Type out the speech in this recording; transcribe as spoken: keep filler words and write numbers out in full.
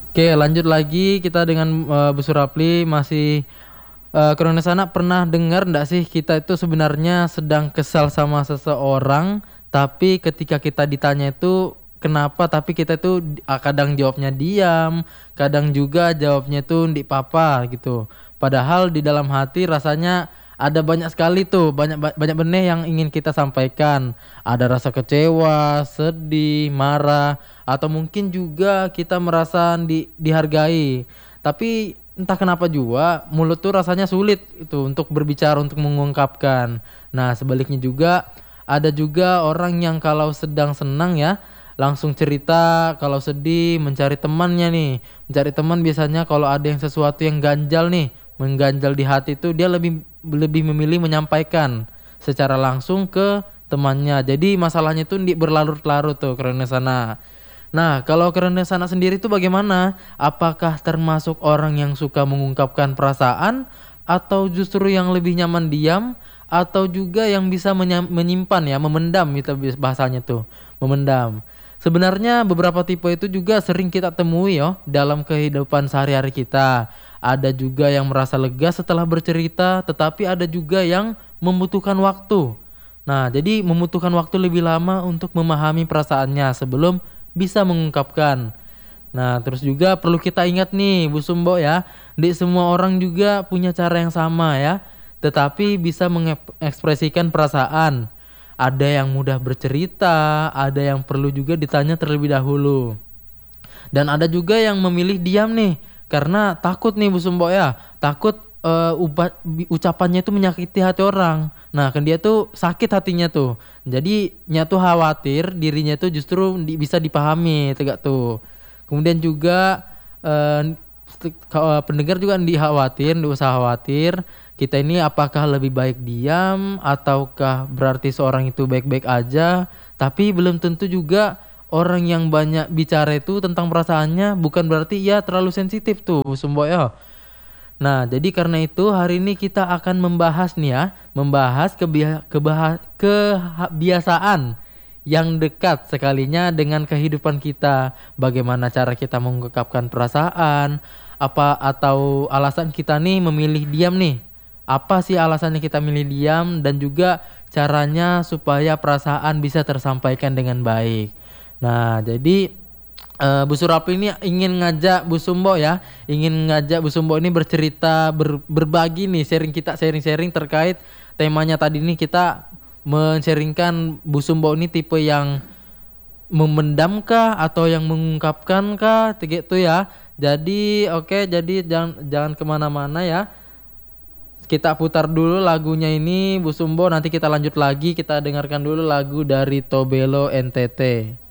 Oke, lanjut lagi kita dengan uh, Bu Surapli masih uh, Kronesana pernah dengar ndak sih kita itu sebenarnya sedang kesal sama seseorang, tapi ketika kita ditanya itu kenapa, tapi kita itu uh, kadang jawabnya diam, kadang juga jawabnya itu ndik papa gitu. Padahal di dalam hati rasanya ada banyak sekali tuh, banyak banyak benih yang ingin kita sampaikan. Ada rasa kecewa, sedih, marah, atau mungkin juga kita merasa di, dihargai. Tapi entah kenapa juga mulut tuh rasanya sulit itu untuk berbicara, untuk mengungkapkan. Nah, sebaliknya juga ada juga orang yang kalau sedang senang ya langsung cerita, kalau sedih mencari temannya nih. Mencari teman biasanya kalau ada yang sesuatu yang ganjal nih, mengganjal di hati itu dia lebih lebih memilih menyampaikan secara langsung ke temannya. Jadi masalahnya itu di berlarut-larut tuh karena sana. Nah, kalau karena sana sendiri itu bagaimana? Apakah termasuk orang yang suka mengungkapkan perasaan atau justru yang lebih nyaman diam atau juga yang bisa menyam- menyimpan ya, memendam itu bahasanya tuh, memendam. Sebenarnya beberapa tipe itu juga sering kita temui yo dalam kehidupan sehari-hari kita. Ada juga yang merasa lega setelah bercerita, tetapi ada juga yang membutuhkan waktu. Nah, jadi membutuhkan waktu lebih lama untuk memahami perasaannya sebelum bisa mengungkapkan. Nah, terus juga perlu kita ingat nih, Bu Sumbo ya, di semua orang juga punya cara yang sama ya, tetapi bisa mengekspresikan perasaan. Ada yang mudah bercerita, ada yang perlu juga ditanya terlebih dahulu. Dan ada juga yang memilih diam nih, karena takut nih Bu Sumbo ya, takut uh, uba, ucapannya itu menyakiti hati orang. Nah, kan dia tuh sakit hatinya tuh. Jadi nya tuh khawatir dirinya tuh justru di, bisa dipahami tegak tuh. Kemudian juga uh, pendengar juga dikhawatir, diusah khawatir kita ini apakah lebih baik diam ataukah berarti seorang itu baik-baik aja, tapi belum tentu juga orang yang banyak bicara itu tentang perasaannya bukan berarti ia terlalu sensitif tuh Sumbo ya. Nah, jadi karena itu hari ini kita akan membahas nih ya, membahas kebia- kebah- kebiasaan yang dekat sekalinya dengan kehidupan kita. Bagaimana cara kita mengungkapkan perasaan, apa atau alasan kita nih memilih diam nih. Apa sih alasannya kita milih diam dan juga caranya supaya perasaan bisa tersampaikan dengan baik. Nah, jadi uh, Bu Surapli ini ingin ngajak Bu Sumbo ya, ingin ngajak Bu Sumbo ini bercerita, ber, berbagi nih, sharing kita sharing-sharing terkait temanya tadi nih kita men-sharingkan Bu Sumbo ini tipe yang memendamkah atau yang mengungkapkankah gitu ya. Jadi oke, okay, jadi jangan jangan kemana-mana ya. Kita putar dulu lagunya ini Bu Sumbo, nanti kita lanjut lagi, kita dengarkan dulu lagu dari Tobelo N T T.